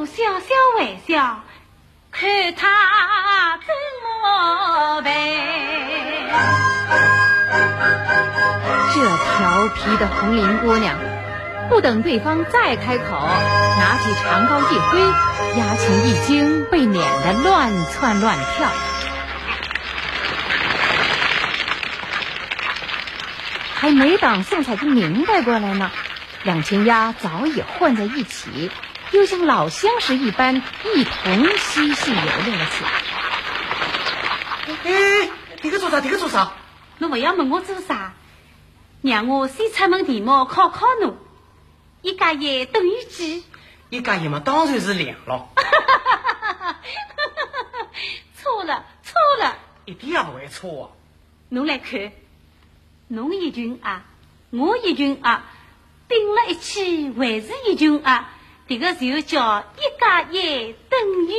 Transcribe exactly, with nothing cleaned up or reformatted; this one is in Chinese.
我笑笑微笑，看他怎么办。 这调皮的红绫姑娘，不等对方再开口，拿起长篙一挥，压琴一惊，被撵得乱窜乱跳。还没等宋彩金明白过来呢，两群鸭早已混在一起，又像老相识一般，一同嬉戏游乐了起来。 哎，你个做啥？你个做啥？ 侬不要问我做啥，让我先出门题目考考侬。一加一等于几？ 一加一嘛，当然是两了。 错了，错了， 一点也不会错啊！ 侬来看，侬一群鸭，我一群鸭，并了一起还是一群鸭，这个就叫一加一等于